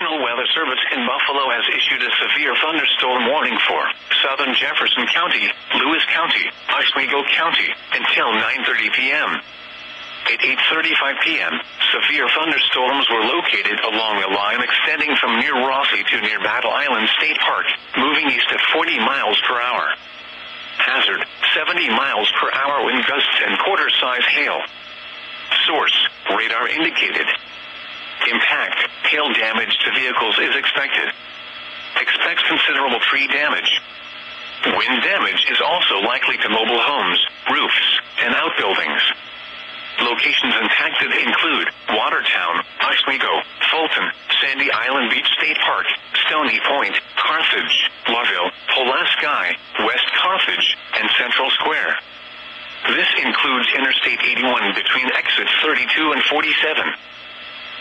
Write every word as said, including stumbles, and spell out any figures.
National Weather Service in Buffalo has issued a severe thunderstorm warning for southern Jefferson County, Lewis County, Oswego County, until nine thirty p.m. At eight thirty-five p.m., severe thunderstorms were located along a line extending from near Rossi to near Battle Island State Park, moving east at forty miles per hour. Hazard, seventy miles per hour wind gusts and quarter-size hail. Source, radar indicated. Impact, hail damage to vehicles is expected. Expects considerable tree damage. Wind damage is also likely to mobile homes, roofs, and outbuildings. Locations impacted include Watertown, Oswego, Fulton, Sandy Island Beach State Park, Stony Point, Carthage, Loville, Pulaski, West Carthage, and Central Square. This includes Interstate eighty-one between exits thirty-two and forty-seven.